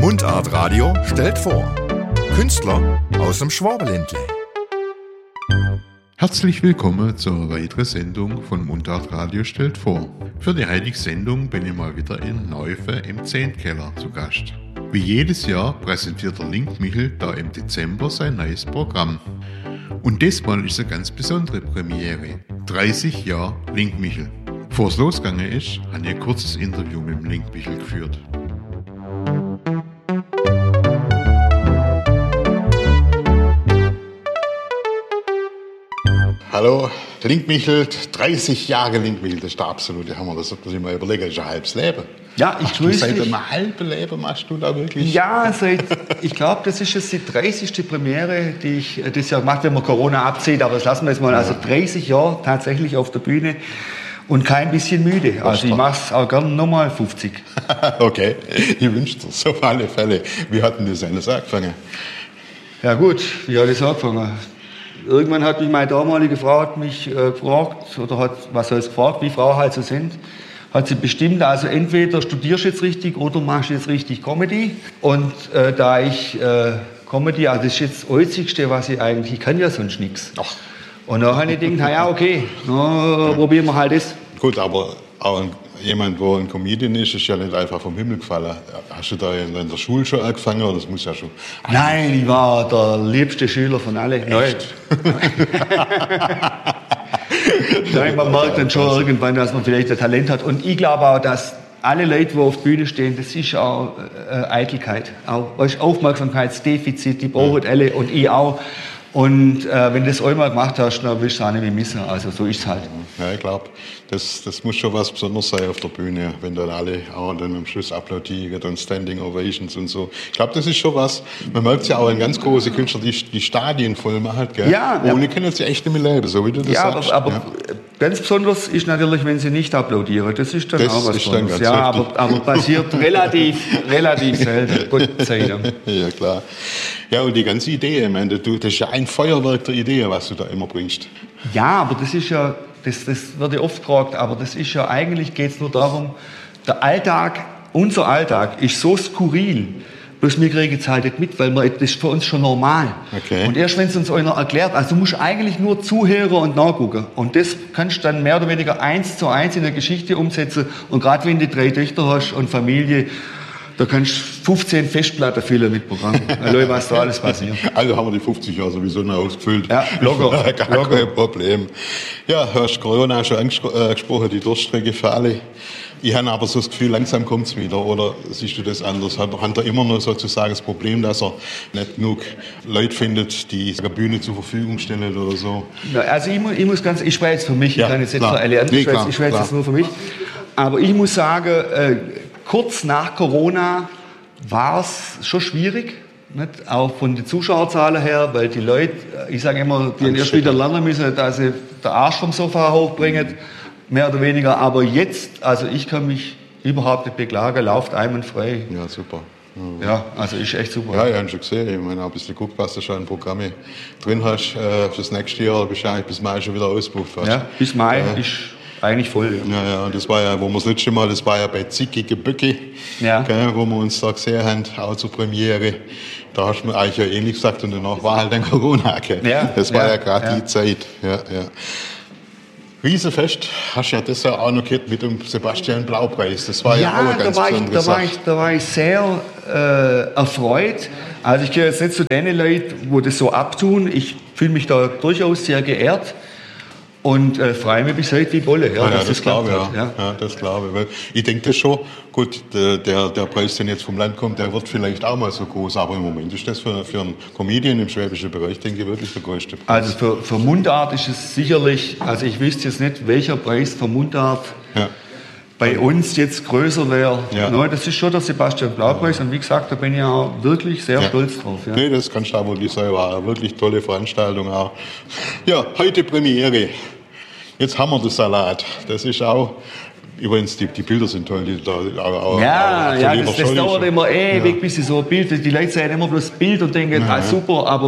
Mundart Radio stellt vor. Künstler aus dem Schwabenländle. Herzlich willkommen zur weiteren Sendung von Mundart Radio stellt vor. Für die heutige Sendung bin ich mal wieder in Neufe im Zehntkeller zu Gast. Wie jedes Jahr präsentiert der Link Michel da im Dezember sein neues Programm. Und diesmal ist eine ganz besondere Premiere. 30 Jahre Link Michel. Bevor es losgegangen ist, habe ich ein kurzes Interview mit dem Link Michel geführt. Hallo, Link Michel, 30 Jahre Link Michel, das ist der absolute Hammer. Das sollte man sich mal überlegen, das ist ein halbes Leben. Ja, ich grüße Seit dich. einem halben Leben machst du da wirklich? Ja, ich glaube, das ist jetzt die 30. Premiere, die ich das Jahr gemacht habe, wenn man Corona abzieht, aber das lassen wir jetzt mal. Also 30 Jahre tatsächlich auf der Bühne und kein bisschen müde. Also ich mache es auch gerne nochmal 50. Okay, ich wünsche dir so auf alle Fälle. Wie hat denn das alles angefangen? Ja gut, wie hat das angefangen? Irgendwann hat mich meine damalige Frau gefragt, oder was heißt gefragt, wie Frauen halt so sind, hat sie bestimmt, also entweder studierst du jetzt richtig oder machst du jetzt richtig Comedy. Und da ich Comedy, also das ist jetzt das Einzigste, was ich eigentlich, ich kann ja sonst nichts. Und dann habe ich gedacht, na ja, okay, probieren wir halt das. Gut, aber auch jemand, der ein Comedian ist ja nicht einfach vom Himmel gefallen. Hast du da in der Schule schon angefangen oder das muss ja schon? Nein, ich war der liebste Schüler von allen. Echt? Nein, man merkt dann schon irgendwann, dass man vielleicht ein Talent hat. Und ich glaube auch, dass alle Leute, die auf der Bühne stehen, das ist auch Eitelkeit. Auch Aufmerksamkeitsdefizit, die brauchen alle und ich auch. Und wenn du das einmal gemacht hast, dann willst du es auch nicht mehr missen. Also so ist es halt. Ja, ich glaube, das muss schon was Besonderes sein auf der Bühne, wenn dann alle auch dann am Schluss applaudieren und Standing Ovations und so. Ich glaube, das ist schon was. Man merkt es ja auch in ganz großen Künstlern, die Stadien voll machen, gell? Ja, ohne können sie echt nicht mehr leben, so wie du das sagst. Aber ganz besonders ist natürlich, wenn sie nicht applaudieren. Das ist dann auch was Besonderes. Ja, aber passiert relativ selten. Gott sei Dank. Ja, klar. Ja, und die ganze Idee, ich meine, das ist ja ein Feuerwerk der Ideen, was du da immer bringst. Ja, aber das ist ja, das wird ja oft gefragt, aber das ist ja, eigentlich geht es nur darum, unser Alltag ist so skurril, bloß wir kriegen es halt nicht mit, weil das ist für uns schon normal. Okay. Und erst wenn es uns einer erklärt, also du musst eigentlich nur zuhören und nachgucken. Und das kannst du dann mehr oder weniger 1:1 in der Geschichte umsetzen. Und gerade wenn du 3 Töchter hast und Familie, da kannst du 15 Festplatten füllen mit Programm. Allein, was da alles passiert. Also haben wir die 50 Jahre sowieso noch ausgefüllt. Ja, locker. Kein Problem. Ja, hast Corona schon angesprochen, die Durststrecke für alle. Ich habe aber so das Gefühl, langsam kommt es wieder. Oder siehst du das anders? Hat er immer noch sozusagen das Problem, dass er nicht genug Leute findet, die eine Bühne zur Verfügung stellen oder so? Ja, also ich spreche jetzt für mich, ich kann jetzt nicht für alle anderen, ich spreche jetzt nur für mich. Aber ich muss sagen, kurz nach Corona war es schon schwierig, nicht? Auch von den Zuschauerzahlen her, weil die Leute, ich sage immer, die erst wieder lernen müssen, dass sie den Arsch vom Sofa hochbringen, mehr oder weniger. Aber jetzt, also ich kann mich überhaupt nicht beklagen, läuft einwandfrei. Ja, super. Ja, also ist echt super. Ja, ich habe schon gesehen. Ich meine, ein bisschen geguckt, was du schon an Programme drin hast. Fürs nächste Jahr wahrscheinlich bis Mai schon wieder ausgebucht hast. Ja, bis Mai ist eigentlich voll. Ja, das war ja, wo wir das letzte Mal, das war ja bei Zickige Böcke, ja. Wo wir uns da gesehen haben, auch zur Premiere. Da hast du mir eigentlich ja ähnlich gesagt und danach war halt dann Corona. Gell? Ja, das war ja gerade die Zeit. Ja. Riesenfest hast du ja das ja auch noch gehört mit dem Sebastian Blau-Preis. Das war ja auch eine ganz besondere Sache. Da war ich sehr erfreut. Also ich gehöre jetzt nicht zu den Leuten, die das so abtun. Ich fühle mich da durchaus sehr geehrt. Und freue mich bis heute wie Bolle. Ja, das glaube ich. Ja, das glaube ich. Weil ich denke das schon, gut, der Preis, der jetzt vom Land kommt, der wird vielleicht auch mal so groß. Aber im Moment ist das für einen Comedian im schwäbischen Bereich, denke ich, wirklich der größte Preis. Also für Mundart ist es sicherlich, also ich wüsste jetzt nicht, welcher Preis für Mundart bei uns jetzt größer wäre. Ja. Nein, das ist schon der Sebastian Blau-Preis. Und wie gesagt, da bin ich auch wirklich sehr stolz drauf. Ja. Nee, das kannst du auch wirklich sagen. War eine wirklich tolle Veranstaltung auch. Ja, heute Premiere. Jetzt haben wir den Salat. Das ist auch, übrigens, die Bilder sind toll. Die da auch das dauert immer ewig, bis sie so ein Bild, die Leute sehen immer bloß das Bild und denken, super, aber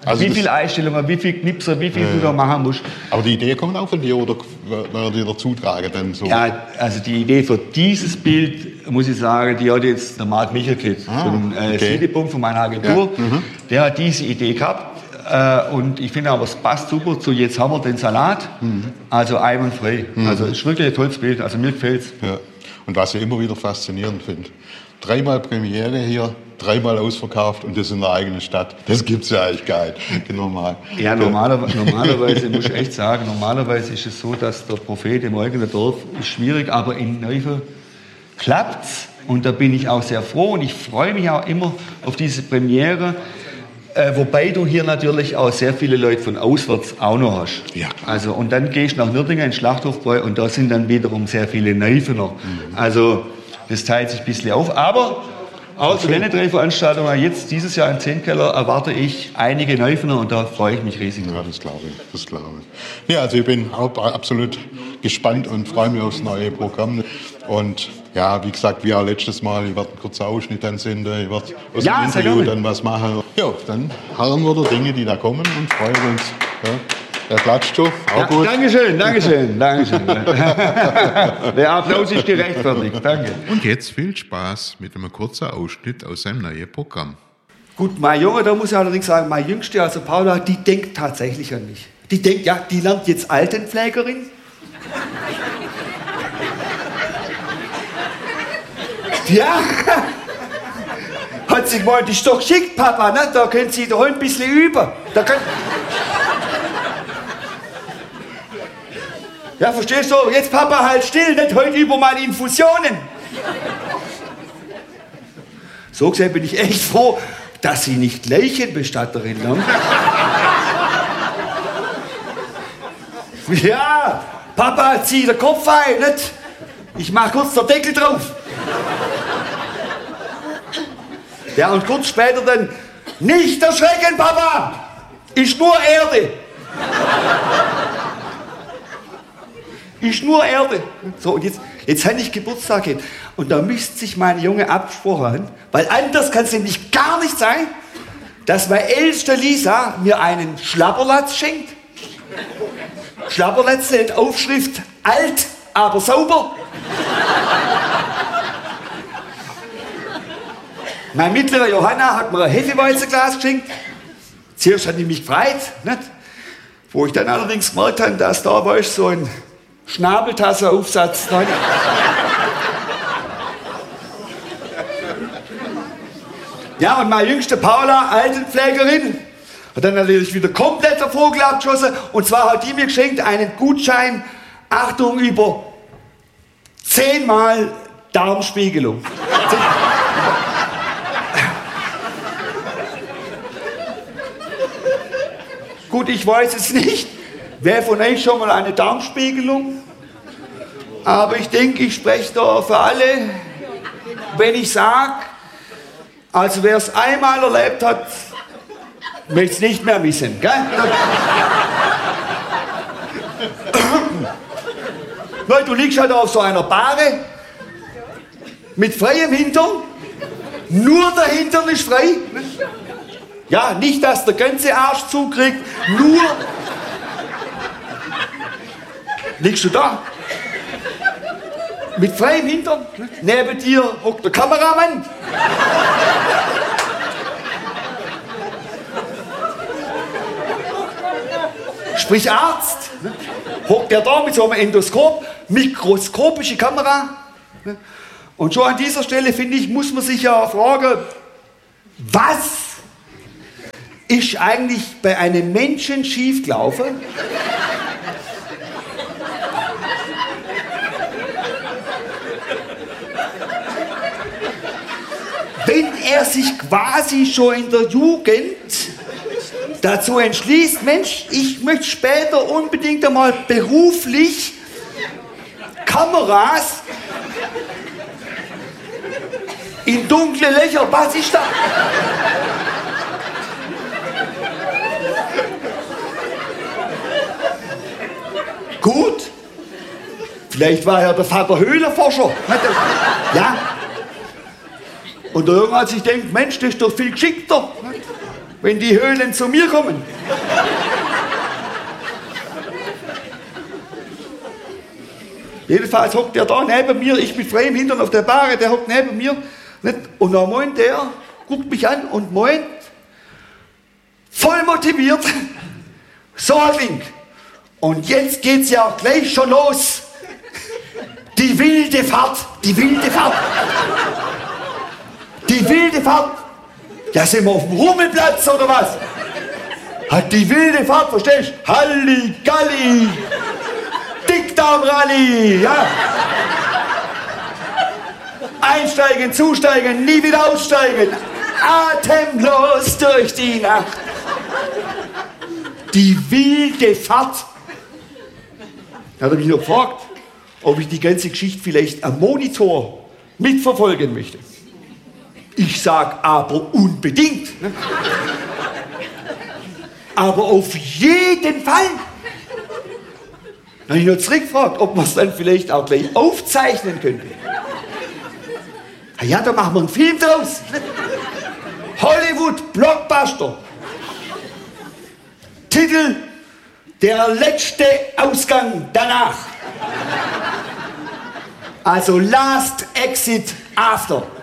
Also wie viele Einstellungen, wie viele Knipser, wie viel du da machen musst. Aber die Idee kommt auch von dir oder wer dir dazu tragen dann so? Ja, also die Idee für dieses Bild, muss ich sagen, die hat jetzt der Marc Michelkit von Siedepunkt von meiner Agentur. Ja. Der hat diese Idee gehabt. Und ich finde aber, es passt super zu jetzt haben wir den Salat. Also einwandfrei. Also es ist wirklich ein tolles Bild. Also mir gefällt es. Ja. Und was ich immer wieder faszinierend finde, 3-mal Premiere hier, 3-mal ausverkauft und das in der eigenen Stadt. Das gibt's ja eigentlich gar nicht. Normal. Ja, normalerweise muss ich echt sagen, normalerweise ist es so, dass der Prophet im eigenen Dorf ist schwierig, aber in Neufe klappt's. Und da bin ich auch sehr froh und ich freue mich auch immer auf diese Premiere. Wobei du hier natürlich auch sehr viele Leute von auswärts auch noch hast. Ja. Also, und dann gehst du nach Nürtingen in Schlachthofbräu und da sind dann wiederum sehr viele Neufener. Also das teilt sich ein bisschen auf. Aber auch zu den 3 Veranstaltungen, jetzt dieses Jahr im Zehntkeller, erwarte ich einige Neufener und da freue ich mich riesig. Ja, das glaube ich. Ja, also ich bin auch absolut gespannt und freue mich aufs neue Programm. Und ja, wie gesagt, wie auch letztes Mal, ich werde einen kurzen Ausschnitt dann senden, ich werde aus dem Interview dann was machen. Ja, dann harren wir der Dinge, die da kommen und freuen uns. Ja. Der klatscht schon, auch gut. Dankeschön. Der Applaus ist gerechtfertigt, danke. Und jetzt viel Spaß mit einem kurzen Ausschnitt aus seinem neuen Programm. Gut, mein Junge, da muss ich allerdings sagen, mein Jüngste, also Paula, die denkt tatsächlich an mich. Die denkt, ja, die lernt jetzt Altenpflegerin. Ja, hat sie gemeint, ist doch geschickt, Papa, ne? Da können Sie doch ein bisschen üben. Ja, verstehst du? Jetzt Papa, halt still, nicht heute über meine Infusionen. So gesehen bin ich echt froh, dass sie nicht Leichenbestatterin lernt. Ja, Papa, zieh den Kopf ein, nicht? Ich mach kurz den Deckel drauf. Ja, und kurz später dann, nicht erschrecken, Papa, ist nur Erde. Ist nur Erde. So, und jetzt habe ich Geburtstag hin. Und da müsste sich mein Junge abgesprochen haben, weil anders kann es nämlich gar nicht sein, dass meine älteste Lisa mir einen Schlapperlatz schenkt. Schlapperlatz hält Aufschrift alt, aber sauber. Mein mittlerer Johanna hat mir ein Hefeweizenglas geschenkt. Zuerst hat die mich gefreut, nicht? Wo ich dann allerdings gemerkt habe, dass da war so ein Schnabeltasseaufsatz dran. Ja, und meine jüngste Paula, Altenpflegerin, hat dann natürlich wieder komplett der Vogel abgeschossen. Und zwar hat die mir geschenkt einen Gutschein, Achtung, über 10-mal Darmspiegelung. Gut, ich weiß es nicht, wer von euch schon mal eine Darmspiegelung? Aber ich denke, ich spreche da für alle, wenn ich sage, also wer es einmal erlebt hat, will es nicht mehr wissen. Gell? Weil du liegst halt auf so einer Bahre mit freiem Hintern, nur der Hintern ist frei. Ja, nicht, dass der ganze Arsch zukriegt, nur liegst du da. Mit freiem Hintern, neben dir hockt der Kameramann. Sprich Arzt, hockt der da mit so einem Endoskop, mikroskopische Kamera. Und schon an dieser Stelle, finde ich, muss man sich ja fragen, was ist eigentlich bei einem Menschen schiefgelaufen? Wenn er sich quasi schon in der Jugend dazu entschließt, Mensch, ich möchte später unbedingt einmal beruflich Kameras in dunkle Löcher, was ist da? Gut, vielleicht war er der Vater Höhlenforscher. Ja. Und der Junge hat sich gedacht, Mensch, das ist doch viel geschickter. wenn die Höhlen zu mir kommen. Jedenfalls hockt der da neben mir, ich mit freiem Hintern auf der Bahre, der hockt neben mir. Nicht? Und dann meint der, guckt mich an und meint, voll motiviert, so Herr Klink, und jetzt geht's ja auch gleich schon los. Die wilde Fahrt, die wilde Fahrt. Die wilde Fahrt. Ja, sind wir auf dem Rummelplatz oder was? Hat die wilde Fahrt, verstehst du? Halligalli. Dickdarmrallye, ja. Einsteigen, zusteigen, nie wieder aussteigen. Atemlos durch die Nacht. Die wilde Fahrt. Da hat er mich noch gefragt, ob ich die ganze Geschichte vielleicht am Monitor mitverfolgen möchte. Ich sag aber unbedingt. Ne? Aber auf jeden Fall. Dann habe ich noch zurückgefragt, ob man es dann vielleicht auch gleich aufzeichnen könnte. Ja, da machen wir einen Film draus. Hollywood Blockbuster. Titel: Der letzte Ausgang danach. Also Last Exit After.